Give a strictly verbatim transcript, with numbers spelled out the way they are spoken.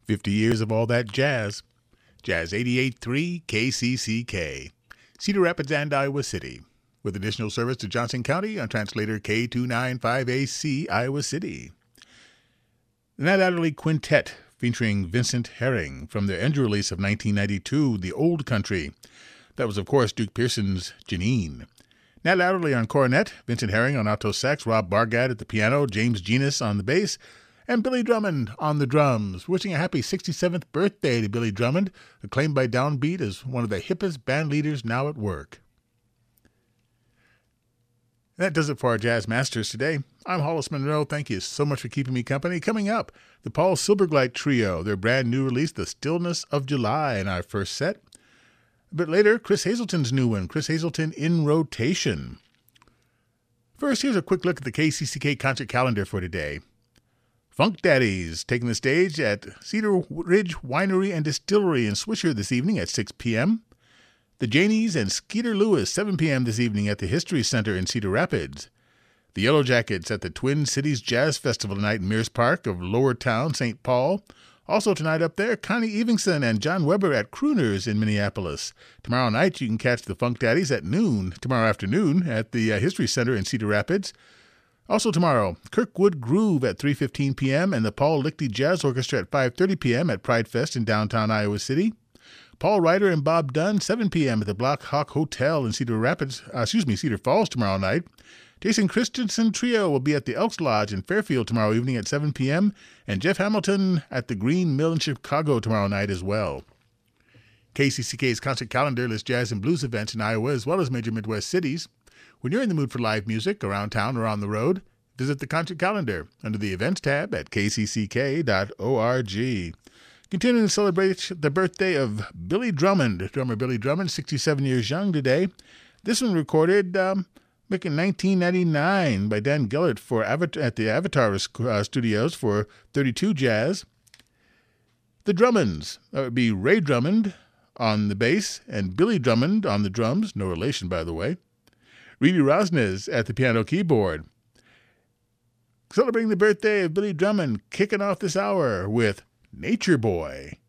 fifty years of all that jazz. Jazz eighty-eight point three K C C K, Cedar Rapids and Iowa City, with additional service to Johnson County on translator K two ninety-five A C, Iowa City. The Nat Adderley Quintet, featuring Vincent Herring, from their end release of nineteen ninety-two, The Old Country. That was, of course, Duke Pearson's Janine. Nat Adderley on cornet, Vincent Herring on alto sax, Rob Bargad at the piano, James Genus on the bass, and Billy Drummond on the drums. Wishing a happy sixty-seventh birthday to Billy Drummond, acclaimed by Downbeat as one of the hippest band leaders now at work. That does it for our Jazz Masters today. I'm Hollis Monroe. Thank you so much for keeping me company. Coming up, the Paul Silbergleit Trio, their brand new release, The Stillness of July, in our first set. A bit later, Chris Hazelton's new one, Chris Hazelton in Rotation. First, here's a quick look at the K C C K concert calendar for today. Funk Daddies taking the stage at Cedar Ridge Winery and Distillery in Swisher this evening at six p.m. The Janies and Skeeter Lewis, seven p.m. this evening at the History Center in Cedar Rapids. The Yellow Jackets at the Twin Cities Jazz Festival tonight in Mears Park of Lower Town, Saint Paul. Also tonight up there, Connie Evingson and John Weber at Crooners in Minneapolis. Tomorrow night you can catch the Funk Daddies at noon, tomorrow afternoon, at the uh, History Center in Cedar Rapids. Also tomorrow, Kirkwood Groove at three fifteen p.m. and the Paul Lichty Jazz Orchestra at five thirty p.m. at Pride Fest in downtown Iowa City. Paul Ryder and Bob Dunn, seven p.m. at the Black Hawk Hotel in Cedar Rapids, uh, excuse me, Cedar Falls tomorrow night. Jason Christensen Trio will be at the Elks Lodge in Fairfield tomorrow evening at seven p.m. and Jeff Hamilton at the Green Mill in Chicago tomorrow night as well. K C C K's concert calendar lists jazz and blues events in Iowa as well as major Midwest cities. When you're in the mood for live music around town or on the road, visit the concert calendar under the events tab at k c c k dot org. Continuing to celebrate the birthday of Billy Drummond, drummer Billy Drummond, sixty-seven years young today. This one recorded um, back in nineteen ninety-nine by Dan Gellert for Avatar, at the Avatar uh, Studios for thirty-two Jazz. The Drummonds, that would be Ray Drummond on the bass and Billy Drummond on the drums, no relation by the way. Reedy Rosnes at the piano keyboard. Celebrating the birthday of Billy Drummond, kicking off this hour with Nature Boy.